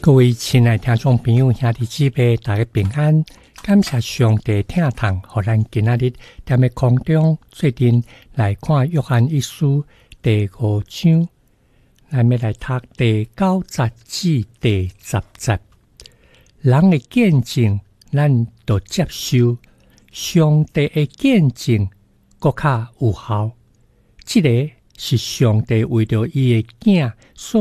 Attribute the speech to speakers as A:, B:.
A: 各位亲爱听众朋友、兄弟姊妹，大家平安！感谢上帝听堂，互咱今仔日踮咧空中做阵来看约翰一书第5章，咱要来读第90至第10节。人的见证，咱就接受；上帝的见证，更较有效。这个是上帝为着伊的囝所